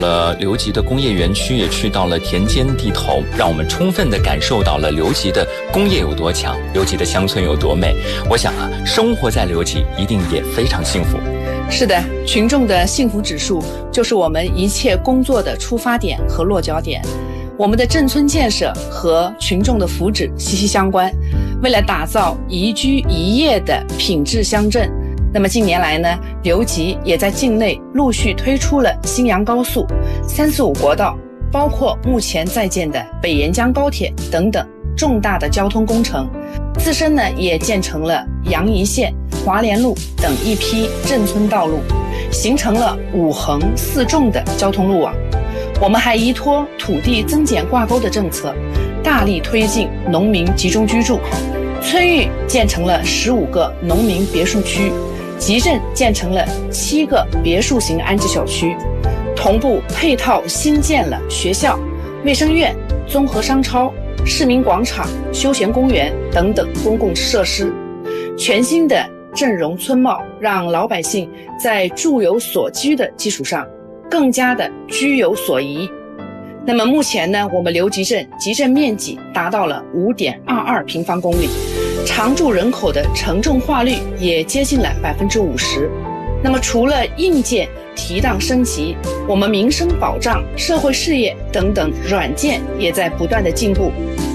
留级的工业园区，也去到了田间地头，让我们充分地感受到了留级的工业有多强，留级的乡村有多美。我想啊，生活在留级一定也非常幸福。 是的，群众的幸福指数就是我们一切工作的出发点和落脚点。我们的镇村建设和群众的福祉息息相关。为了打造宜居宜业的品质乡镇，那么近年来呢，留级也在境内陆续推出了新阳高速、345国道，包括目前在建的北沿江高铁等等重大的交通工程。自身呢，也建成了阳宜线、华联路等一批镇村道路，形成了5横4纵的交通路网。我们还依托土地增减挂钩的政策，大力推进农民集中居住，村域建成了15个农民别墅区，集镇建成了7个别墅型安置小区，同步配套新建了学校、卫生院、综合商超、市民广场、休闲公园等等公共设施。全新的镇容村貌，让老百姓在住有所居的基础上更加的居有所宜。那么目前呢，我们留级镇集镇面积达到了5.22平方公里，常住人口的城镇化率也接近了50%。那么除了硬件提档升级，我们民生保障、社会事业等等软件也在不断的进步。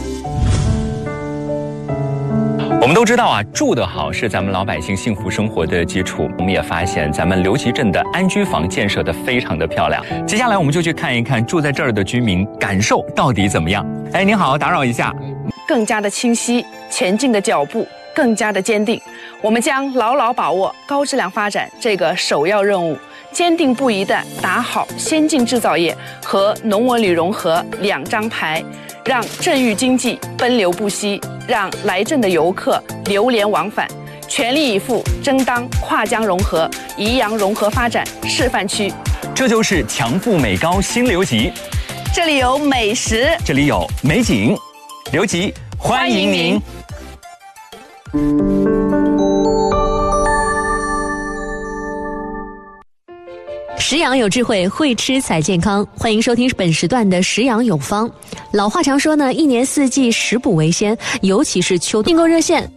我们都知道啊，住得好是咱们老百姓幸福生活的基础。我们也发现咱们留级镇的安居房建设得非常的漂亮。接下来我们就去看一看住在这儿的居民感受到底怎么样。哎，您好，打扰一下。 更加的清晰，前进的脚步更加的坚定。我们将牢牢把握高质量发展这个首要任务，坚定不移地打好先进制造业和农文旅融合2张牌，让镇域经济奔流不息，让来镇的游客流连往返，全力以赴争当跨江融合、宜阳融合发展示范区。 这就是强富美高新留级， 这里有美食， 这里有美景，留级欢迎您。 食养有智慧，会吃才健康。欢迎收听本时段的食养有方。老话常说呢，一年四季食补为先，尤其是秋冬。订购热线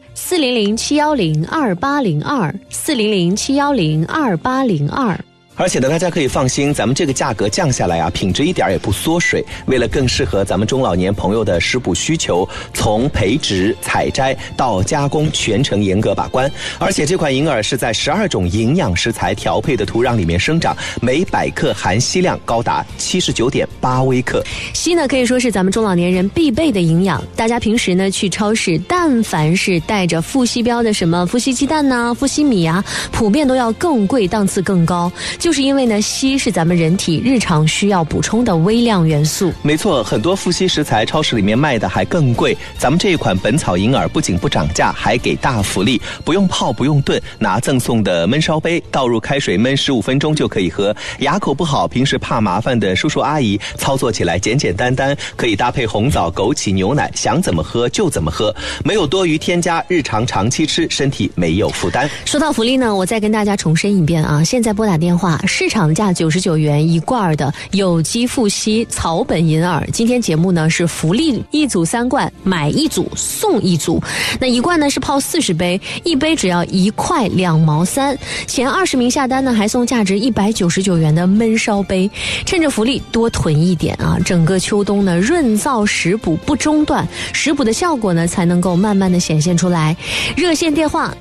400-710-2802，400-710-2802。 而且呢，大家可以放心，咱们这个价格降下来啊，品质一点也不缩水。为了更适合咱们中老年朋友的食补需求，从培植、采摘到加工全程严格把关。而且这款银耳是在12种营养食材调配的土壤里面生长，每100克含硒量高达79.8微克。 硒呢，可以说是咱们中老年人必备的营养。大家平时呢去超市，但凡是带着富硒标的什么富硒鸡蛋呐、富硒米啊，普遍都要更贵，档次更高。就是因为呢，硒是咱们人体日常需要补充的微量元素。 没错，很多富硒食材超市里面卖的还更贵。咱们这一款本草银耳不仅不涨价，还给大福利，不用泡不用炖，拿赠送的焖烧杯倒入开水焖15分钟就可以喝。牙口不好，平时怕麻烦的叔叔阿姨，操作起来简简单单，可以搭配红枣、枸杞、牛奶，想怎么喝就怎么喝，没有多余添加，日常长期吃，身体没有负担。 说到福利呢，我再跟大家重申一遍啊，现在拨打电话，市场价99元一罐的有机富硒草本银耳，今天节目呢是福利1组3罐，买1组送1组。那一罐呢是泡40杯，一杯只要1块2毛3，前20名下单呢还送价值199元的焖烧杯。趁着福利多囤一点啊！整个秋冬呢润燥食补不中断，食补的效果呢才能够慢慢的显现出来。热线电话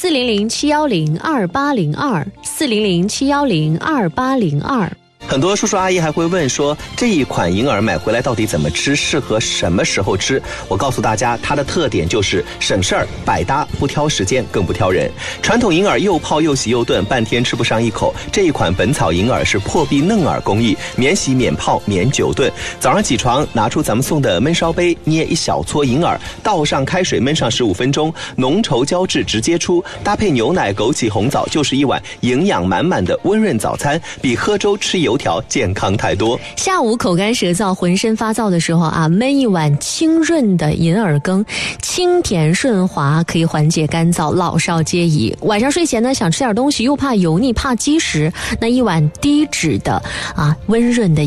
400-710-2802，400-710-2802。 很多叔叔阿姨还会问说，这一款银耳买回来到底怎么吃，适合什么时候吃？我告诉大家，它的特点就是省事儿、百搭，不挑时间，更不挑人。传统银耳又泡又洗又炖，半天吃不上一口。这一款本草银耳是破壁嫩耳工艺，免洗免泡免久炖。早上起床拿出咱们送的焖烧杯，捏一小撮银耳，倒上开水焖上15分钟，浓稠交质直接出，搭配牛奶、枸杞、红枣，就是一碗营养满满的温润早餐，比喝粥吃油条健康太多。 下午口干舌燥、浑身发燥的时候啊，焖一碗清润的银耳羹，清甜顺滑，可以缓解干燥，老少皆宜。晚上睡前呢，想吃点东西，又怕油腻、怕积食，那一碗低脂的温润的